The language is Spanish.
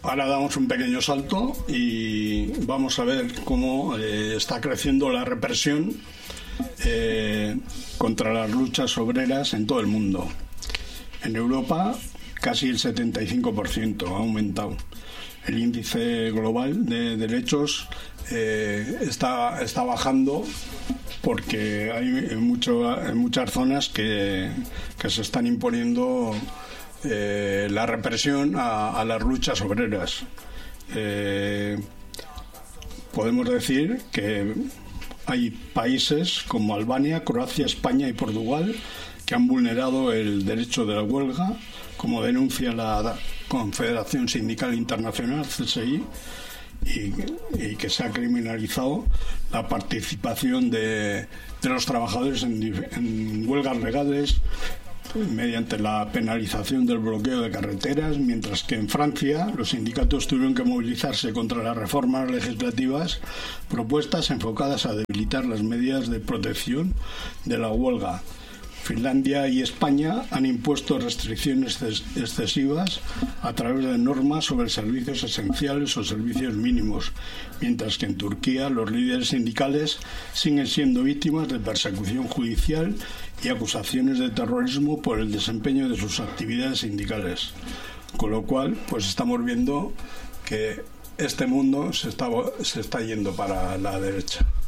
Ahora damos un pequeño salto y vamos a ver cómo está creciendo la represión contra las luchas obreras en todo el mundo. En Europa casi el 75% ha aumentado. El índice global de derechos está bajando porque hay en muchas zonas que se están imponiendo la represión a las luchas obreras. Podemos decir que hay países como Albania, Croacia, España y Portugal que han vulnerado el derecho de la huelga, como denuncia la Confederación Sindical Internacional, CSI, y que se ha criminalizado la participación de los trabajadores en huelgas legales mediante la penalización del bloqueo de carreteras, mientras que en Francia los sindicatos tuvieron que movilizarse contra las reformas legislativas propuestas enfocadas a debilitar las medidas de protección de la huelga. Finlandia y España han impuesto restricciones excesivas a través de normas sobre servicios esenciales o servicios mínimos, mientras que en Turquía los líderes sindicales siguen siendo víctimas de persecución judicial y acusaciones de terrorismo por el desempeño de sus actividades sindicales. Con lo cual, pues estamos viendo que este mundo se está yendo para la derecha.